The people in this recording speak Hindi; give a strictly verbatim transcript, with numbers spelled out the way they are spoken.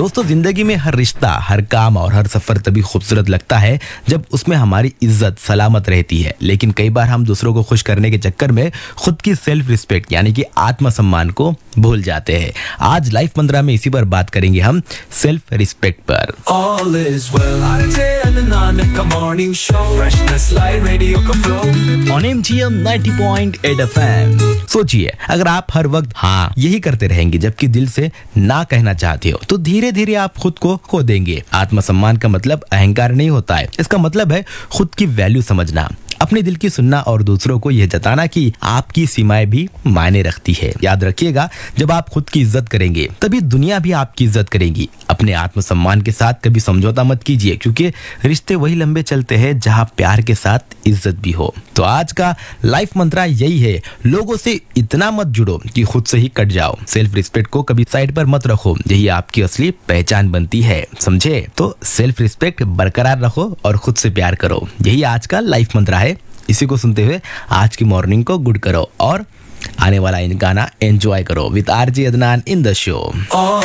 दोस्तों, जिंदगी में हर रिश्ता, हर काम और हर सफर तभी खूबसूरत लगता है जब उसमें हमारी इज्जत सलामत रहती है। लेकिन कई बार हम दूसरों को खुश करने के चक्कर में खुद की सेल्फ रिस्पेक्ट यानी कि आत्मसम्मान को भूल जाते हैं। आज लाइफ मंत्रा में इसी पर बात करेंगे हम, सेल्फ रिस्पेक्ट पर। All is well. Ajay and Anand का morning show. Freshness light radio का flow. On M G M ninety point eight F M. सोचिए, अगर आप हर वक्त हाँ यही करते रहेंगे जबकि दिल से ना कहना चाहते हो, तो धीरे धीरे आप खुद को खो देंगे। आत्मसम्मान का मतलब अहंकार नहीं होता है, इसका मतलब है खुद की वैल्यू समझना, अपने दिल की सुनना और दूसरों को यह जताना कि आपकी सीमाएं भी मायने रखती है। याद रखिएगा, जब आप खुद की इज्जत करेंगे तभी दुनिया भी आपकी इज्जत करेगी। अपने आत्मसम्मान के साथ कभी समझौता मत कीजिए, क्योंकि रिश्ते वही लंबे चलते हैं जहां प्यार के साथ इज्जत भी हो। तो आज का लाइफ मंत्रा यही है, लोगों से इतना मत जुड़ो कि खुद से ही कट जाओ। सेल्फ रिस्पेक्ट को कभी साइड पर मत रखो, यही आपकी असली पहचान बनती है, समझे? तो सेल्फ रिस्पेक्ट बरकरार रखो और खुद से प्यार करो, यही आज का लाइफ मंत्रा है। इसी को सुनते हुए आज की मॉर्निंग को गुड करो और आने वाला इन गाना एंजॉय करो with RJ Adnan in the show.